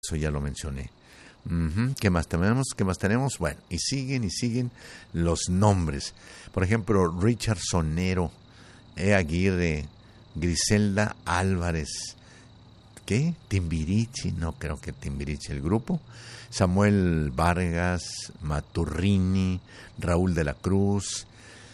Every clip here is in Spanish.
Eso ya lo mencioné. ¿Qué más tenemos? Bueno, y siguen los nombres. Por ejemplo, Richard Sonero, Aguirre, Griselda Álvarez. ¿Qué? Timbiriche, no creo que Timbiriche el grupo. Samuel Vargas, Maturrini, Raúl de la Cruz,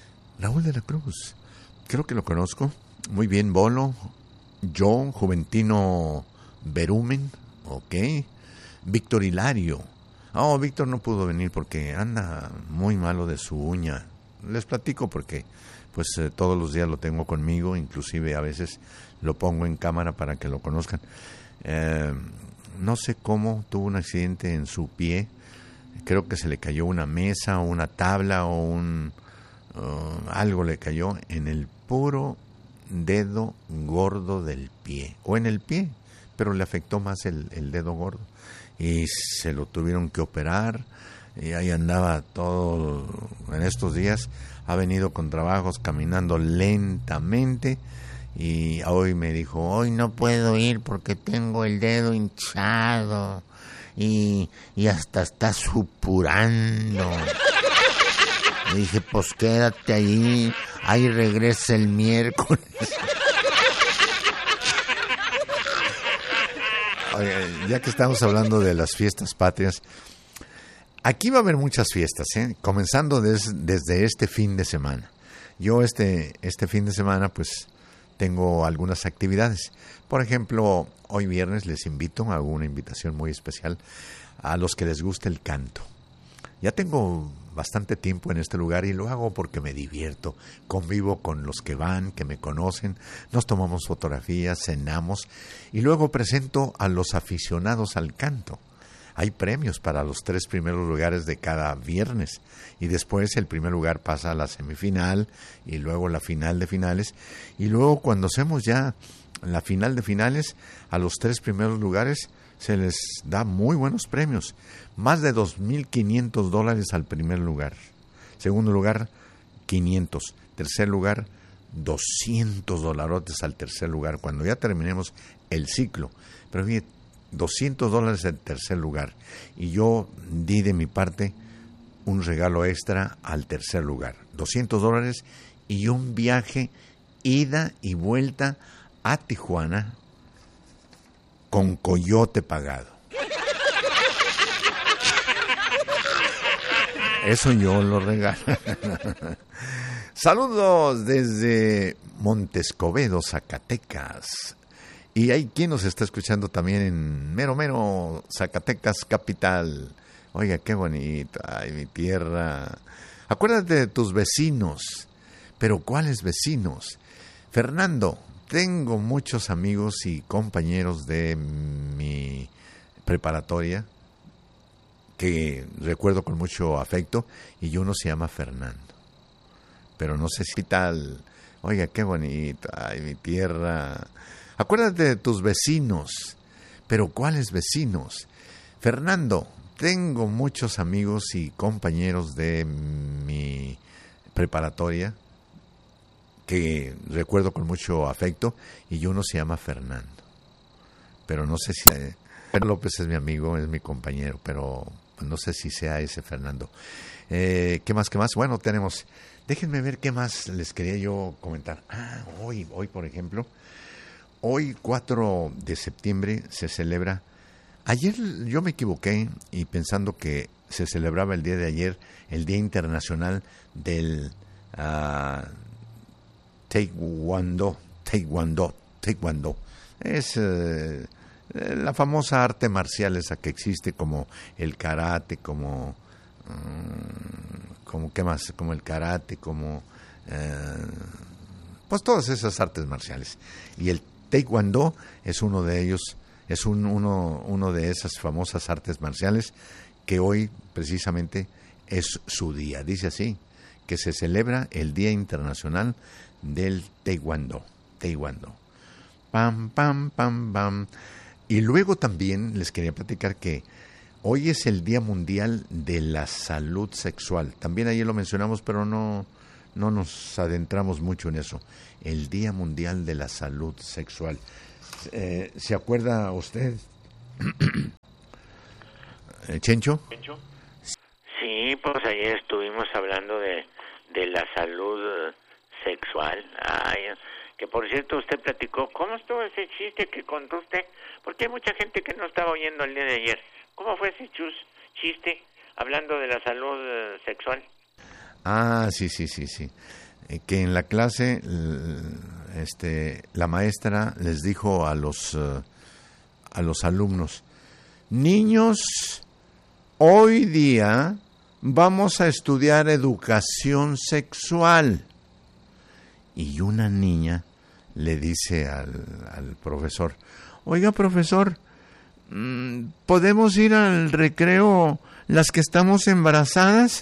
creo que lo conozco. Muy bien, Bolo, John, Juventino Berumen, ok. Víctor Hilario. Víctor no pudo venir porque anda muy malo de su uña. Les platico porque pues todos los días lo tengo conmigo, inclusive a veces lo pongo en cámara para que lo conozcan. No sé cómo tuvo un accidente en su pie. Creo que se le cayó una mesa o una tabla o algo le cayó en el puro dedo gordo del pie o en el pie, pero le afectó más el dedo gordo y se lo tuvieron que operar y ahí andaba todo en estos días. Ha venido con trabajos caminando lentamente y hoy me dijo, hoy no puedo ir porque tengo el dedo hinchado y hasta está supurando. Le dije, pues quédate ahí regresa el miércoles. Oye, ya que estamos hablando de las fiestas patrias, aquí va a haber muchas fiestas, comenzando desde este fin de semana. Yo este fin de semana pues tengo algunas actividades. Por ejemplo, hoy viernes les invito, hago una invitación muy especial a los que les guste el canto. Ya tengo bastante tiempo en este lugar y lo hago porque me divierto, convivo con los que van, que me conocen, nos tomamos fotografías, cenamos y luego presento a los aficionados al canto. Hay premios para los 3 primeros lugares de cada viernes y después el primer lugar pasa a la semifinal y luego la final de finales y luego cuando hacemos ya la final de finales a los 3 primeros lugares se les da muy buenos premios, más de $2,500 al primer lugar, segundo lugar 500, tercer lugar $200 al tercer lugar cuando ya terminemos el ciclo, pero fíjate, $200 el tercer lugar y yo di de mi parte un regalo extra al tercer lugar, $200 y un viaje ida y vuelta a Tijuana con coyote pagado. Eso yo lo regalo. Saludos desde Montescobedo, Zacatecas. Y hay quien nos está escuchando también en mero, Zacatecas capital. Oiga, qué bonito, ay, mi tierra. Acuérdate de tus vecinos. ¿Pero cuáles vecinos? Fernando, tengo muchos amigos y compañeros de mi preparatoria que recuerdo con mucho afecto y uno se llama Fernando. Pero no sé si tal. Oiga, qué bonito, ay, mi tierra. Acuérdate de tus vecinos. ¿Pero cuáles vecinos? Fernando, tengo muchos amigos y compañeros de mi preparatoria que recuerdo con mucho afecto y uno se llama Fernando. Pero no sé si... Pedro López es mi amigo, es mi compañero, pero no sé si sea ese Fernando. ¿Qué más? Bueno, tenemos... Déjenme ver qué más les quería yo comentar. Hoy por ejemplo... Hoy, 4 de septiembre, se celebra... Ayer yo me equivoqué y pensando que se celebraba el día de ayer, el Día Internacional del Taekwondo. Es la famosa arte marcial esa que existe como el karate, como ¿qué más? Como el karate, como... pues todas esas artes marciales. Y el Taekwondo es uno de ellos, es uno de esas famosas artes marciales que hoy precisamente es su día. Dice así, que se celebra el Día Internacional del Taekwondo. Pam, pam, pam, pam. Y luego también les quería platicar que hoy es el Día Mundial de la Salud Sexual. También ayer lo mencionamos, pero no nos adentramos mucho en eso. El Día Mundial de la Salud Sexual. ¿Se acuerda usted ¿Chencho? Sí, pues ayer estuvimos hablando de la salud sexual. Ay, que por cierto usted platicó, ¿cómo estuvo ese chiste que contó usted? Porque hay mucha gente que no estaba oyendo el día de ayer. ¿Cómo fue ese chiste hablando de la salud sexual? Ah, sí. Que en la clase, la maestra les dijo a los alumnos: niños, hoy día vamos a estudiar educación sexual. Y una niña le dice al profesor: oiga, profesor, ¿podemos ir al recreo las que estamos embarazadas?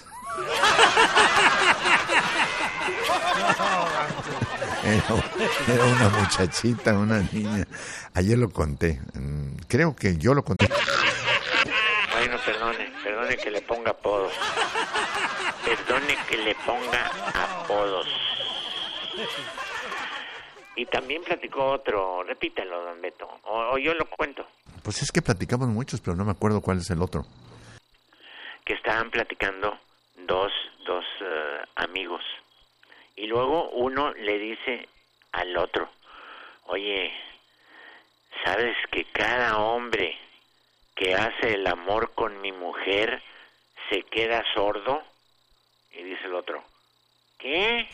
Era una muchachita, una niña. Ayer lo conté. Creo que yo lo conté. Bueno, perdone que le ponga apodos. Perdone que le ponga apodos. Y también platicó otro. Repítalo, don Beto. O yo lo cuento. Pues es que platicamos muchos, pero no me acuerdo cuál es el otro. Que estaban platicando dos amigos. Y luego uno le dice al otro: oye, ¿sabes que cada hombre que hace el amor con mi mujer se queda sordo? Y dice el otro: ¿qué?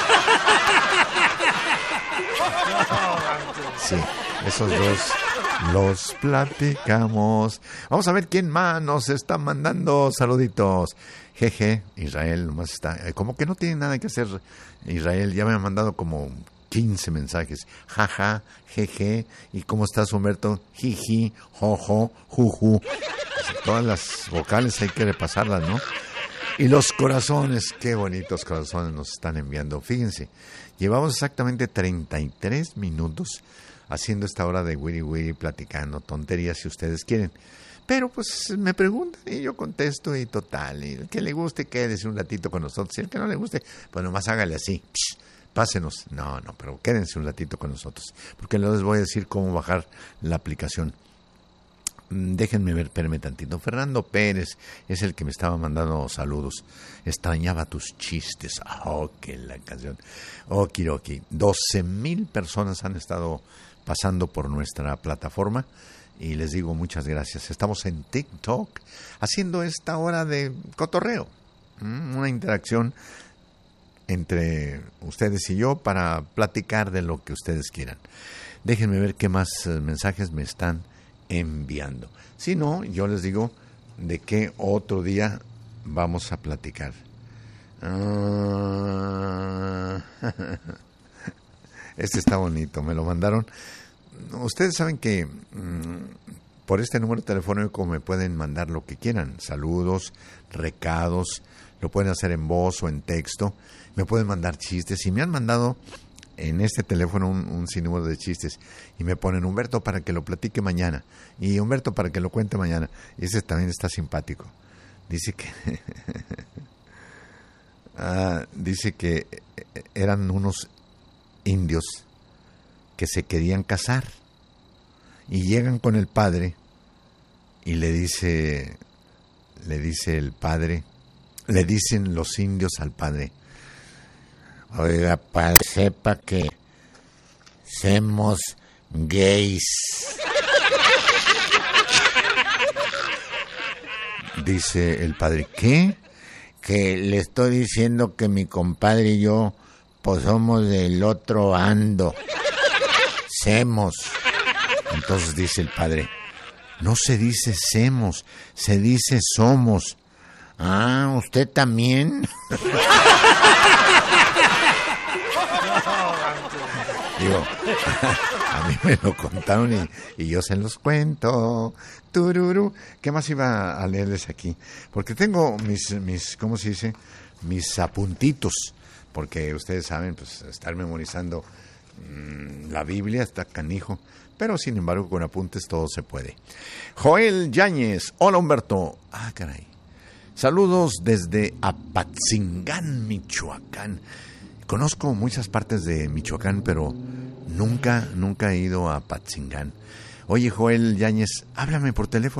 Sí, esos dos los platicamos. Vamos a ver quién más nos está mandando saluditos. Jeje, Israel nomás está, como que no tiene nada que hacer Israel, ya me ha mandado como 15 mensajes. Jaja, jeje, ¿y cómo estás, Humberto? Jiji, jojo, juju. Todas las vocales hay que repasarlas, ¿no? Y los corazones, qué bonitos corazones nos están enviando. Fíjense, llevamos exactamente 33 minutos haciendo esta hora de Wiri Wiri, platicando tonterías si ustedes quieren. Pero pues me preguntan y yo contesto y total. Y el que le guste, quédese un ratito con nosotros. Y el que no le guste, pues nomás hágale así. Pásenos. No, pero quédense un ratito con nosotros. Porque luego les voy a decir cómo bajar la aplicación. Déjenme ver, espérenme tantito. Fernando Pérez es el que me estaba mandando saludos. Extrañaba tus chistes. Que la canción. Okiroki. 12,000 personas han estado pasando por nuestra plataforma. Y les digo muchas gracias. Estamos en TikTok haciendo esta hora de cotorreo. Una interacción entre ustedes y yo para platicar de lo que ustedes quieran. Déjenme ver qué más mensajes me están enviando. Si no, yo les digo de qué otro día vamos a platicar. Este está bonito, me lo mandaron. Ustedes saben que por este número telefónico me pueden mandar lo que quieran, saludos, recados, lo pueden hacer en voz o en texto, me pueden mandar chistes, y me han mandado en este teléfono un sinnúmero de chistes, y me ponen: Humberto, para que lo platique mañana, y Humberto, para que lo cuente mañana. Y ese también está simpático. Dice que eran unos indios que se querían casar y llegan con el padre y le dice el padre, le dicen los indios al padre: oiga, padre, sepa que somos gays. Dice el padre: ¿qué? Que le estoy diciendo que mi compadre y yo pues somos del otro ando. Semos. Entonces dice el padre: no se dice semos, se dice somos. Ah, ¿usted también? Digo, a mí me lo contaron y yo se los cuento. Tururú. ¿Qué más iba a leerles aquí? Porque tengo mis ¿cómo se dice? Mis apuntitos. Porque ustedes saben, pues estar memorizando la Biblia está canijo, pero sin embargo con apuntes todo se puede. Joel Yáñez: hola, Humberto. Caray. Saludos desde Apatzingán, Michoacán. Conozco muchas partes de Michoacán, pero nunca he ido a Apatzingán. Oye, Joel Yáñez, háblame por teléfono.